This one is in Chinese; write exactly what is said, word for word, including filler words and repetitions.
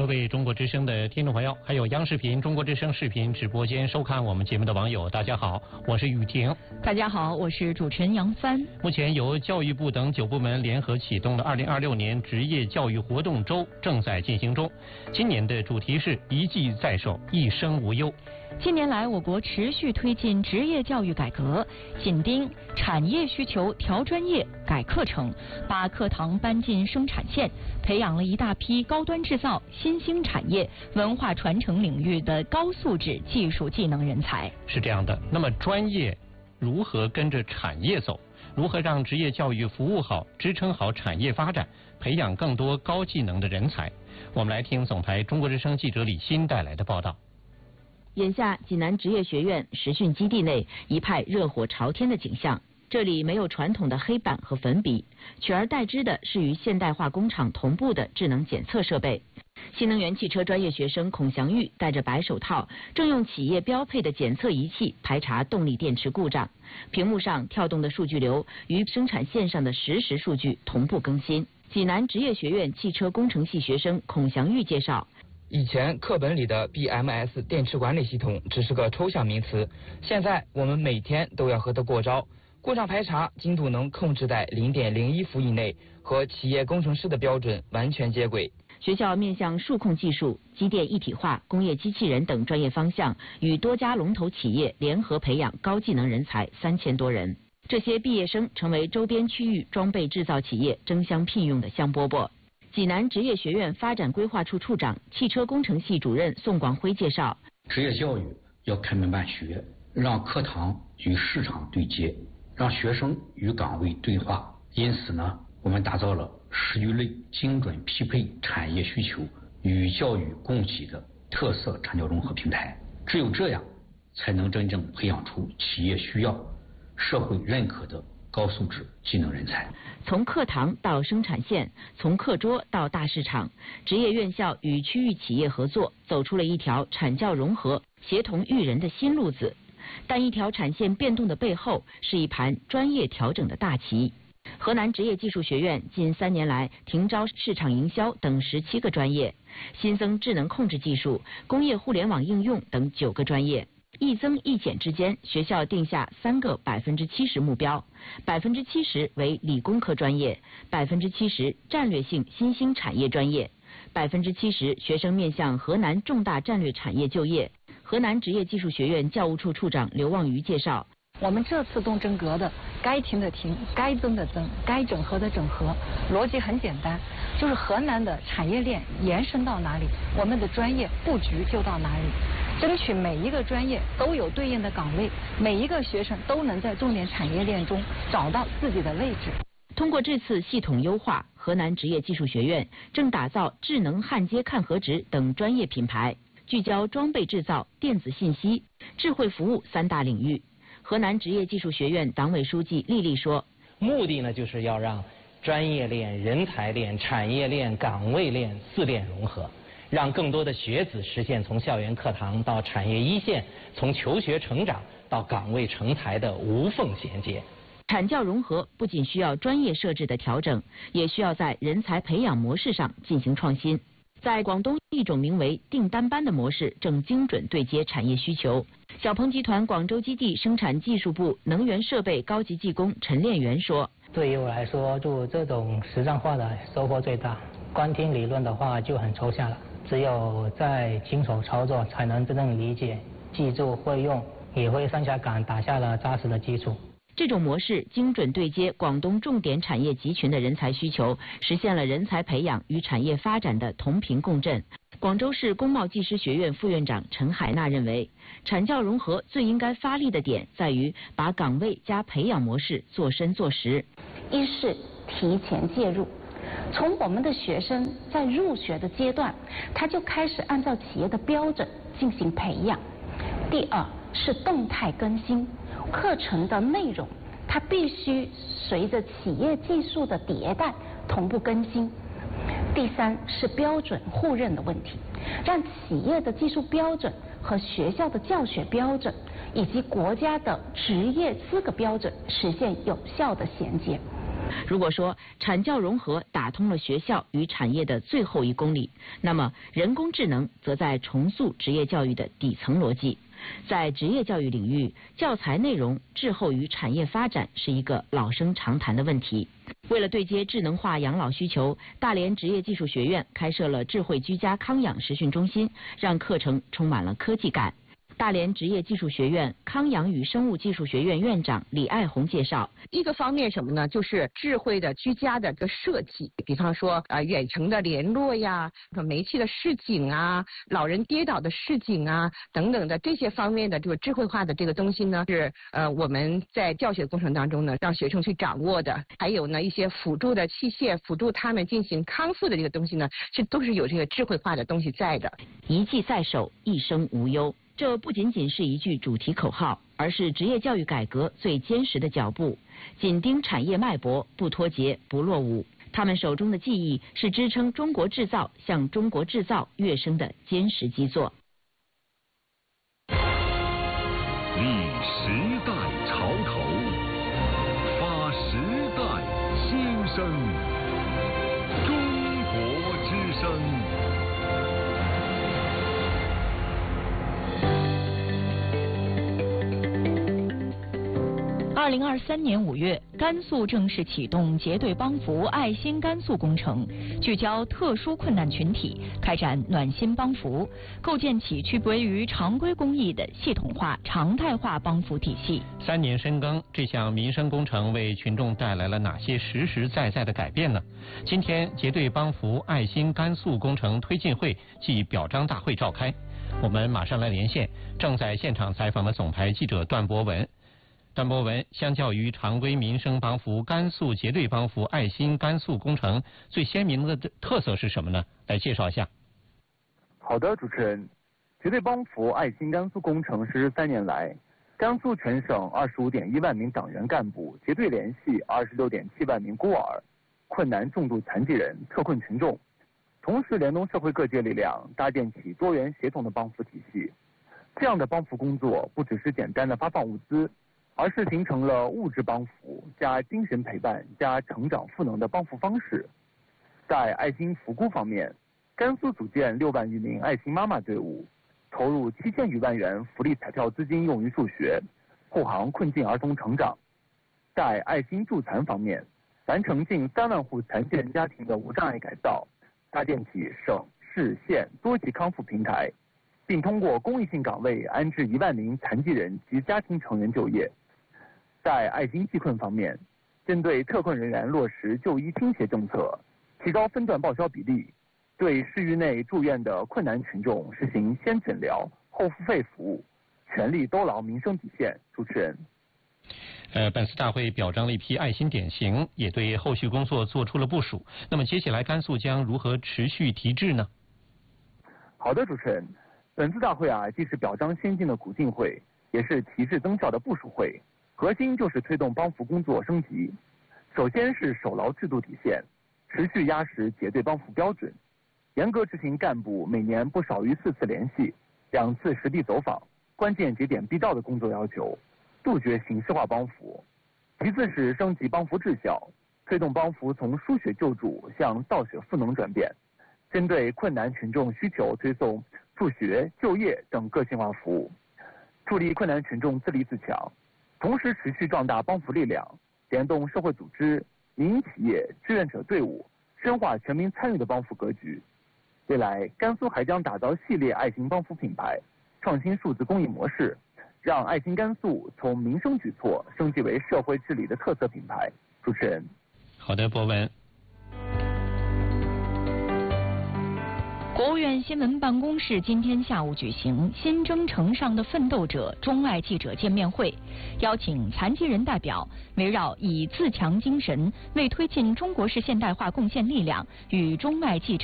位中国之声的听众朋友，还有央视频、中国之声视频直播间收看我们节目的网友，大家好，我是雨婷。 大家好，我是主持人杨帆。 目前由教育部等九部门联合启动的二零二六年职业教育活动周正在进行中。今年的主题是一技在手，一生无忧。 近年来，我国持续推进职业教育改革，紧盯产业需求，调专业、改课程，把课堂搬进生产线，培养了一大批高端制造、新兴产业、文化传承领域的高素质技术技能人才。 是这样的，那么专业如何跟着产业走？如何让职业教育服务好、支撑好产业发展，培养更多高技能的人才？我们来听总台中国之声记者李欣带来的报道。 眼下，济南职业学院实训基地内一派热火朝天的景象。这里没有传统的黑板和粉笔，取而代之的是与现代化工厂同步的智能检测设备。新能源汽车专业学生孔祥玉戴着白手套，正用企业标配的检测仪器排查动力电池故障。屏幕上跳动的数据流与生产线上的实时数据同步更新。济南职业学院汽车工程系学生孔祥玉介绍。 以前课本里的 B M S 电池管理系统只是个抽象名词，现在我们每天都要和它过招。故障排查精度能控制在 零点零一伏以内，和企业工程师的标准完全接轨。 学校面向数控技术、机电一体化、工业机器人等专业方向，与多家龙头企业联合培养高技能人才三千多人。这些毕业生成为周边区域装备制造企业争相聘用的香饽饽。济南职业学院发展规划处处长、汽车工程系主任宋广辉介绍， 职业教育要开门办学，让课堂与市场对接，让学生与岗位对话。因此呢，我们打造了十余类精准匹配产业需求与教育供给的特色产教融合平台。只有这样，才能真正培养出企业需要、社会认可的高素质技能人才。 从课堂到生产线，从课桌到大市场，职业院校与区域企业合作，走出了一条产教融合、协同育人的新路子。但一条产线变动的背后，是一盘专业调整的大棋。河南职业技术学院近三年来停招市场营销等十七个专业，新增智能控制技术、工业互联网应用等九个专业。一增一减之间，学校定下三个百分之七十目标，百分之七十为理工科专业，百分之七十战略性新兴产业专业，百分之七十学生面向河南重大战略产业就业。河南职业技术学院教务处处长刘望瑜介绍， 我们这次动真格的，该停的停，该增的增，该整合的整合，逻辑很简单，就是河南的产业链延伸到哪里，我们的专业布局就到哪里。争取每一个专业都有对应的岗位，每一个学生都能在重点产业链中找到自己的位置。 通过这次系统优化，河南职业技术学院正打造智能焊接看合值等专业品牌，聚焦装备制造、电子信息、智慧服务三大领域。河南职业技术学院党委书记丽丽说， 目的呢就是要让专业链、人才链、产业链、岗位链四链融合，让更多的学子实现从校园课堂到产业一线，从求学成长到岗位成才的无缝衔接。 产教融合不仅需要专业设置的调整，也需要在人才培养模式上进行创新。在广东，一种名为订单班的模式正精准对接产业需求。小鹏集团广州基地生产技术部能源设备高级技工陈炼元说， 对于我来说，就这种实战化的收获最大，光听理论的话就很抽象了，只有在亲手操作才能真正理解、记住、会用，也会剩下感打下了扎实的基础。 这种模式精准对接广东重点产业集群的人才需求，实现了人才培养与产业发展的同频共振。广州市工贸技师学院副院长陈海娜认为，产教融合最应该发力的点在于把岗位加培养模式做深做实。 一是提前介入，从我们的学生在入学的阶段，他就开始按照企业的标准进行培养。第二是动态更新，课程的内容它必须随着企业技术的迭代同步更新。第三是标准互认的问题，让企业的技术标准和学校的教学标准以及国家的职业资格标准实现有效的衔接。 如果说产教融合打通了学校与产业的最后一公里，那么人工智能则在重塑职业教育的底层逻辑。在职业教育领域，教材内容滞后于产业发展是一个老生常谈的问题。为了对接智能化养老需求，大连职业技术学院开设了智慧居家康养实训中心，让课程充满了科技感。大连职业技术学院康养与生物技术学院院长李爱红介绍， 一个方面什么呢？就是智慧的居家的这个设计，比方说呃远程的联络呀，煤气的示警啊，老人跌倒的示警啊等等的这些方面的这个智慧化的这个东西呢，是呃我们在教学过程当中呢让学生去掌握的。还有呢一些辅助的器械，辅助他们进行康复的这个东西呢，是都是有这个智慧化的东西在的。 一技在手，一生无忧。这不仅仅是一句主题口号，而是职业教育改革最坚实的脚步，紧盯产业脉搏，不脱节，不落伍。他们手中的技艺是支撑中国制造向中国制造跃升的坚实基座。 立时代潮头，发时代新声。中国之声。 二零二三年五月，甘肃正式启动结对帮扶爱心甘肃工程，聚焦特殊困难群体，开展暖心帮扶，构建起区别于常规公益的系统化、常态化帮扶体系。 三年深耕，这项民生工程为群众带来了哪些实实在在的改变呢？今天，结对帮扶爱心甘肃工程推进会暨表彰大会召开，我们马上来连线正在现场采访的总台记者段博文。段博文，相较于常规民生帮扶，甘肃结对帮扶爱心甘肃工程最鲜明的特色是什么呢？来介绍一下。 好的，主持人，结对帮扶爱心甘肃工程实施三年来，甘肃全省二十五点一万名党员干部结对联系二十六点七万名孤儿、困难重度残疾人、特困群众，同时联动社会各界力量，搭建起多元协同的帮扶体系。这样的帮扶工作不只是简单的发放物资，而是形成了物质帮扶加精神陪伴加成长赋能的帮扶方式。在爱心扶孤方面，甘肃组建六万余名爱心妈妈队伍，投入七千余万元福利彩票资金用于助学，护航困境儿童成长。在爱心助残方面，完成近三万户残疾人家庭的无障碍改造，搭建起省市县多级康复平台，并通过公益性岗位安置一万名残疾人及家庭成员就业。在爱心济困方面，针对特困人员落实就医倾斜政策，提高分段报销比例，对市域内住院的困难群众实行先诊疗后付费服务，全力兜牢民生底线。主持人。 呃，本次大会表彰了一批爱心典型，也对后续工作做出了部署。那么接下来甘肃将如何持续提质呢？ 好的，主持人，本次大会啊，既是表彰先进的鼓劲会，也是提质增效的部署会。核心就是推动帮扶工作升级，首先是守牢制度底线，持续压实结对帮扶标准，严格执行干部每年不少于四次联系、两次实地走访、关键节点必到的工作要求，杜绝形式化帮扶。其次是升级帮扶治效，推动帮扶从输血救助向造血赋能转变，针对困难群众需求推送助学、就业等个性化服务，助力困难群众自立自强。同时持续壮大帮扶力量，联动社会组织、民营企业、志愿者队伍，深化全民参与的帮扶格局。未来，甘肃还将打造系列爱心帮扶品牌，创新数字公益模式，让爱心甘肃从民生举措升级为社会治理的特色品牌。主持人。 好的，博文。 国务院新闻办公室今天下午举行新征程上的奋斗者中外记者见面会，邀请残疾人代表围绕以自强精神为推进中国式现代化贡献力量与中外记者